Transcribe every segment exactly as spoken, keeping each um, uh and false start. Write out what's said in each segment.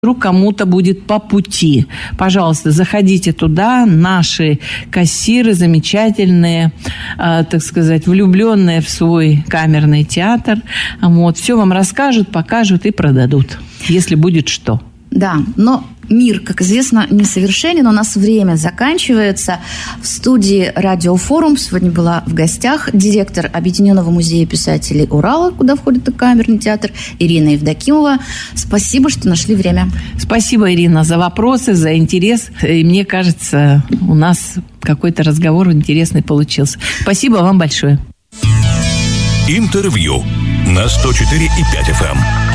Вдруг кому-то будет по пути. Пожалуйста, заходите туда. Наши кассиры замечательные, э, так сказать, влюбленные в свой камерный театр. Вот, все вам расскажут, покажут и продадут, если будет что. Да, но мир, как известно, несовершенен. У нас время заканчивается. В студии «Радиофорум» сегодня была в гостях директор Объединенного музея писателей Урала, куда входит и камерный театр, Ирина Евдокимова. Спасибо, что нашли время. Спасибо, Ирина, за вопросы, за интерес. И мне кажется, у нас какой-то разговор интересный получился. Спасибо вам большое. Интервью на сто четыре и пять эф эм.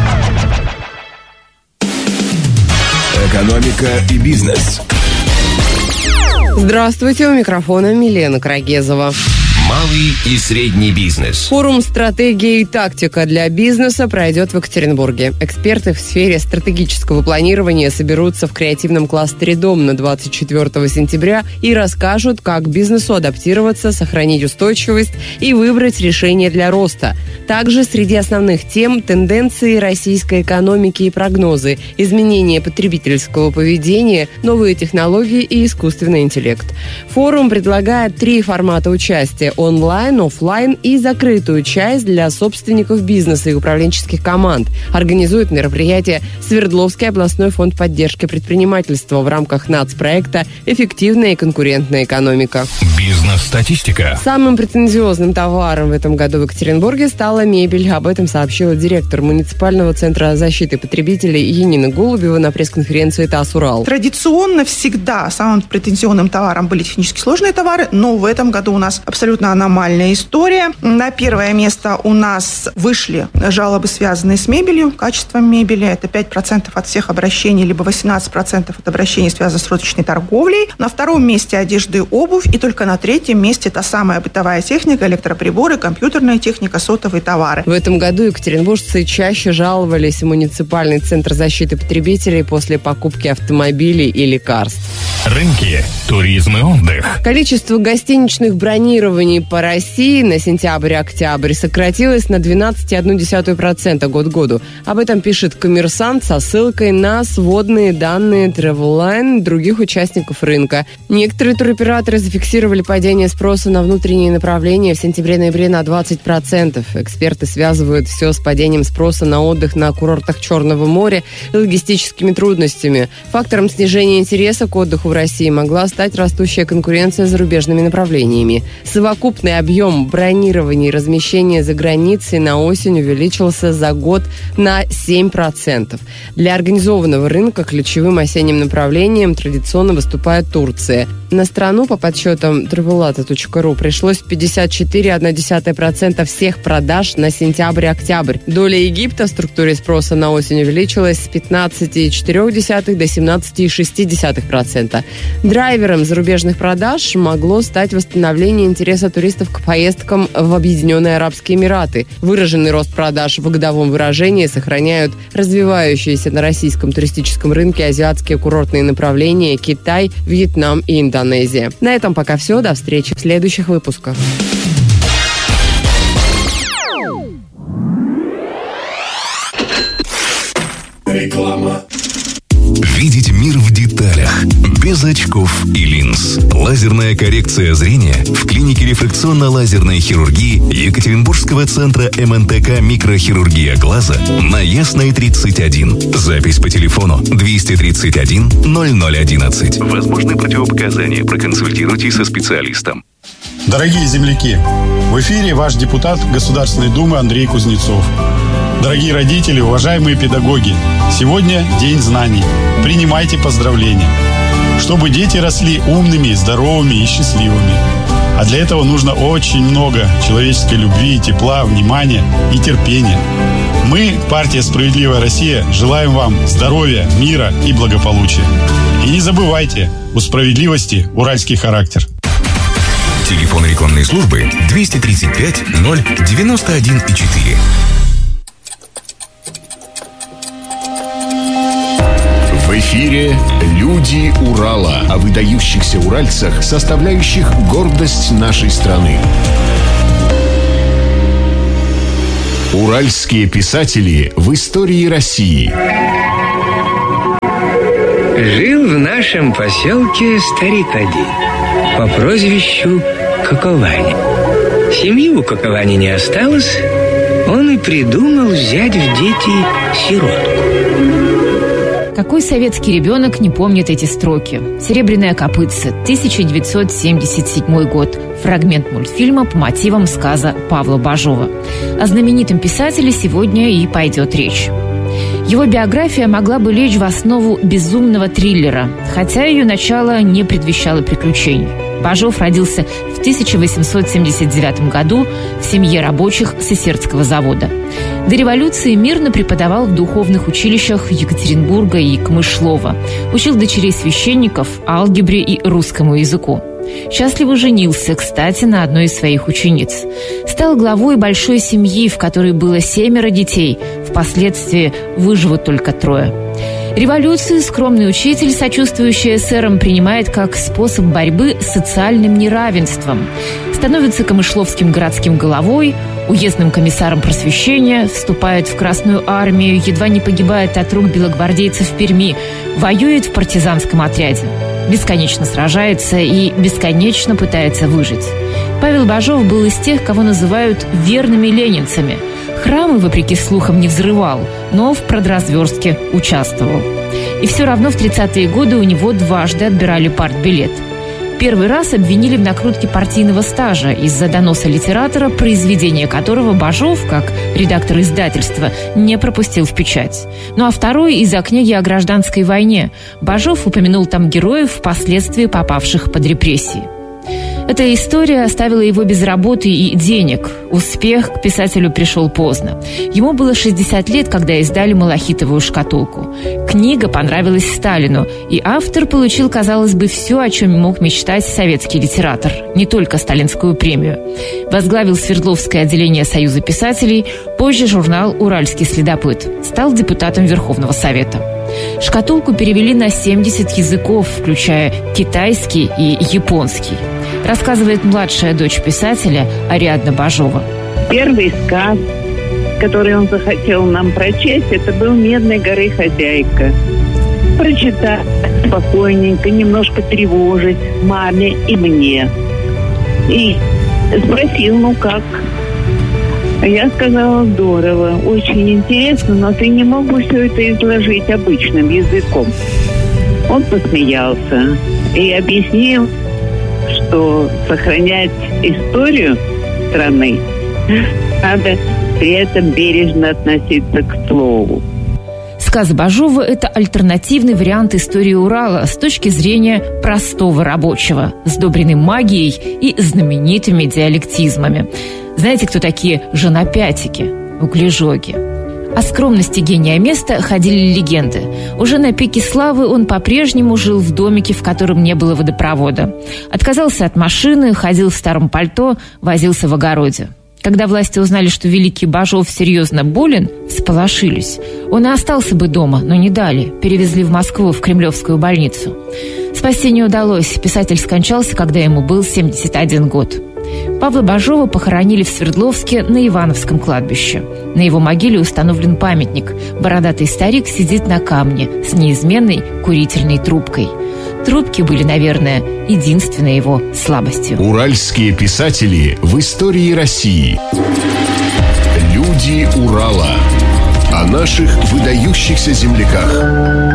Экономика и бизнес. Здравствуйте, у микрофона Милена Крагезова. Малый и средний бизнес. Форум «Стратегия и тактика для бизнеса» пройдет в Екатеринбурге. Эксперты в сфере стратегического планирования соберутся в креативном кластере «Дом» на двадцать четвёртого сентября и расскажут, как бизнесу адаптироваться, сохранить устойчивость и выбрать решение для роста. Также среди основных тем – тенденции российской экономики и прогнозы, изменения потребительского поведения, новые технологии и искусственный интеллект. Форум предлагает три формата участия – онлайн, офлайн и закрытую часть для собственников бизнеса и управленческих команд. Организует мероприятие Свердловский областной фонд поддержки предпринимательства в рамках нацпроекта «Эффективная и конкурентная экономика». Бизнес-статистика. Самым претензиозным товаром в этом году в Екатеринбурге стала мебель. Об этом сообщила директор муниципального центра защиты потребителей Янина Голубева на пресс-конференции ТАСС «Урал». Традиционно всегда самым претензионным товаром были технически сложные товары, но в этом году у нас абсолютно аномальная история. На первое место у нас вышли жалобы, связанные с мебелью, качеством мебели. Это пять процентов от всех обращений, либо восемнадцать процентов от обращений, связанных с розничной торговлей. На втором месте одежда и обувь. И только на третьем месте та самая бытовая техника, электроприборы, компьютерная техника, сотовые товары. В этом году екатеринбуржцы чаще жаловались в муниципальный центр защиты потребителей после покупки автомобилей и лекарств. Рынки, туризм и отдых. Количество гостиничных бронирований по России на сентябрь-октябрь сократилось на двенадцать целых одна десятая процента год к году. Об этом пишет «Коммерсант» со ссылкой на сводные данные Travelline и других участников рынка. Некоторые туроператоры зафиксировали падение спроса на внутренние направления в сентябре-ноябре на двадцать процентов. Эксперты связывают все с падением спроса на отдых на курортах Черного моря и логистическими трудностями. Фактором снижения интереса к отдыху в России могла стать растущая конкуренция с зарубежными направлениями. Совокупный объем бронирования и размещения за границей на осень увеличился за год на семь процентов. Для организованного рынка ключевым осенним направлением традиционно выступает Турция. На страну, по подсчетам травелата точка ру, пришлось пятьдесят четыре целых одна десятая процента всех продаж на сентябрь-октябрь. Доля Египта в структуре спроса на осень увеличилась с пятнадцати целых четырёх десятых до семнадцати целых шести десятых процента. Драйвером зарубежных продаж могло стать восстановление интереса туристов к поездкам в Объединенные Арабские Эмираты. Выраженный рост продаж в годовом выражении сохраняют развивающиеся на российском туристическом рынке азиатские курортные направления Китай, Вьетнам и Индонезия. На этом пока все. До встречи в следующих выпусках. Реклама. Видеть мир в деталях, без очков и линз. Лазерная коррекция зрения в клинике рефракционно-лазерной хирургии Екатеринбургского центра эм эн тэ ка «Микрохирургия глаза» на Ясной тридцать один. Запись по телефону двести тридцать один ноль ноль одиннадцать. Возможны противопоказания. Проконсультируйтесь со специалистом. Дорогие земляки, в эфире ваш депутат Государственной Думы Андрей Кузнецов. Дорогие родители, уважаемые педагоги, сегодня День знаний. Принимайте поздравления. Чтобы дети росли умными, здоровыми и счастливыми. А для этого нужно очень много человеческой любви, тепла, внимания и терпения. Мы, партия «Справедливая Россия», желаем вам здоровья, мира и благополучия. И не забывайте, у справедливости уральский характер. Телефон рекламной службы двести тридцать пять ноль девяносто один четыре. В эфире «Люди Урала» о выдающихся уральцах, составляющих гордость нашей страны. Уральские писатели в истории России. нашем поселке старик один по прозвищу Коковани. Семьи у Коковани не осталось, он и придумал взять в дети сиротку. Какой советский ребенок не помнит эти строки? «Серебряное копытце», тысяча девятьсот семьдесят седьмой год. Фрагмент мультфильма по мотивам сказа Павла Бажова. О знаменитом писателе сегодня и пойдет речь. Его биография могла бы лечь в основу безумного триллера, хотя ее начало не предвещало приключений. Бажов родился в тысяча восемьсот семьдесят девятом году в семье рабочих Сысертского завода. До революции мирно преподавал в духовных училищах Екатеринбурга и Камышлова. Учил дочерей священников алгебре и русскому языку. Счастливо женился, кстати, на одной из своих учениц. Стал главой большой семьи, в которой было семеро детей. Впоследствии выживут только трое. Революцию скромный учитель, сочувствующий эсерам, принимает как способ борьбы с социальным неравенством. Становится камышловским городским головой, уездным комиссаром просвещения, вступает в Красную армию, едва не погибает от рук белогвардейцев в Перми, воюет в партизанском отряде. Бесконечно сражается и бесконечно пытается выжить. Павел Бажов был из тех, кого называют верными ленинцами. Храмы, вопреки слухам, не взрывал, но в продразверстке участвовал. И все равно в тридцатые годы у него дважды отбирали партбилет. Первый раз обвинили в накрутке партийного стажа из-за доноса литератора, произведение которого Бажов, как редактор издательства, не пропустил в печать. Ну а второй из-за книги о гражданской войне. Бажов упомянул там героев, впоследствии попавших под репрессии. Эта история оставила его без работы и денег. Успех к писателю пришел поздно. Ему было шестьдесят лет, когда издали «Малахитовую шкатулку». Книга понравилась Сталину, и автор получил, казалось бы, все, о чем мог мечтать советский литератор. Не только сталинскую премию. Возглавил Свердловское отделение Союза писателей, позже журнал «Уральский следопыт». Стал депутатом Верховного Совета. «Шкатулку» перевели на семьдесят языков, включая китайский и японский. Рассказывает младшая дочь писателя Ариадна Бажова. Первый сказ, который он захотел нам прочесть, это был «Медной горы хозяйка». Прочитать спокойненько, немножко тревожить маме и мне. И спросил, ну как? Я сказала, здорово, очень интересно, но ты не мог бы все это изложить обычным языком. Он посмеялся и объяснил, что сохранять историю страны надо при этом бережно относиться к слову. Сказ Бажова – это альтернативный вариант истории Урала с точки зрения простого рабочего, сдобренный магией и знаменитыми диалектизмами. Знаете, кто такие женопятики, углежоги? О скромности гения места ходили легенды. Уже на пике славы он по-прежнему жил в домике, в котором не было водопровода. Отказался от машины, ходил в старом пальто, возился в огороде. Когда власти узнали, что великий Бажов серьезно болен, всполошились. Он и остался бы дома, но не дали. Перевезли в Москву, в Кремлевскую больницу. Спасти не удалось. Писатель скончался, когда ему был семьдесят один год. Павла Бажова похоронили в Свердловске на Ивановском кладбище. На его могиле установлен памятник. Бородатый старик сидит на камне с неизменной курительной трубкой. Трубки были, наверное, единственной его слабостью. Уральские писатели в истории России. Люди Урала. О наших выдающихся земляках.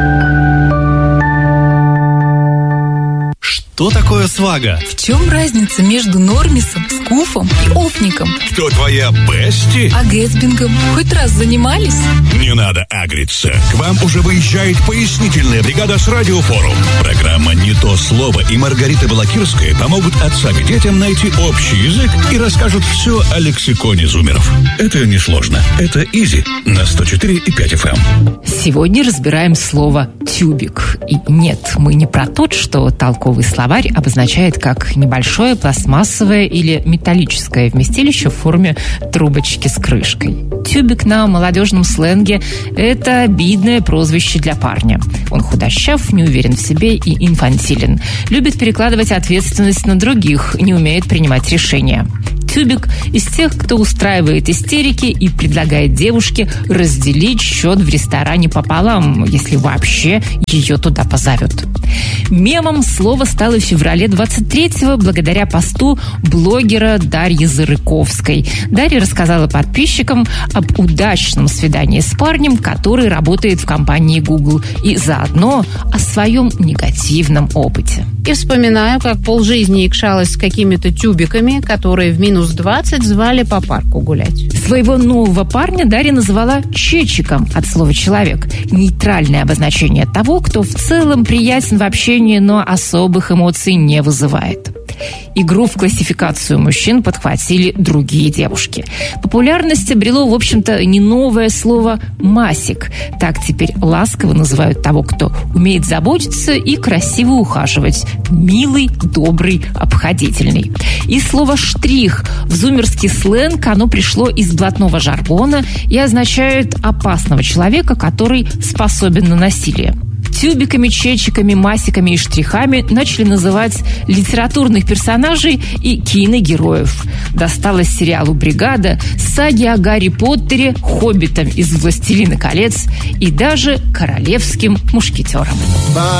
Что такое свага? В чем разница между нормисом, скуфом и офником? Кто твоя бести? А гэтсбингом хоть раз занимались? Не надо агриться. К вам уже выезжает пояснительная бригада с Радиофорум. Программа «Не то слово» и Маргарита Балакирская помогут отца к детям найти общий язык и расскажут все о лексиконе зумеров. Это несложно. Это изи на сто четыре и пять эф эм. Сегодня разбираем слово «тюбик». И нет, мы не про тот, что толковый словарь обозначает как небольшое пластмассовое или металлическое вместилище в форме трубочки с крышкой. Тюбик на молодежном сленге – это обидное прозвище для парня. Он худощав, не уверен в себе и инфантилен. Любит перекладывать ответственность на других, не умеет принимать решения. Тюбик из тех, кто устраивает истерики и предлагает девушке разделить счет в ресторане пополам, если вообще ее туда позовет. Мемом слово стало в феврале двадцать третьего благодаря посту блогера Дарьи Зарыковской. Дарья рассказала подписчикам об удачном свидании с парнем, который работает в компании Google, и заодно о своем негативном опыте. И вспоминаю, как полжизни икшалась с какими-то тюбиками, которые в минус двадцать звали по парку гулять. Своего нового парня Дарья называла чечиком от слова «человек». Нейтральное обозначение того, кто в целом приятен в общении, но особых эмоций не вызывает. Игру в классификацию мужчин подхватили другие девушки. Популярность обрело, в общем-то, не новое слово «масик». Так теперь ласково называют того, кто умеет заботиться и красиво ухаживать. Милый, добрый, обходительный. И слово «штрих» в зумерский сленг, оно пришло из блатного жаргона и означает опасного человека, который способен на насилие. Тюбиками, чечиками, масиками и штрихами начали называть литературных персонажей и киногероев. Досталось сериалу «Бригада», саге о Гарри Поттере, хоббитам из «Властелина колец» и даже королевским мушкетерам.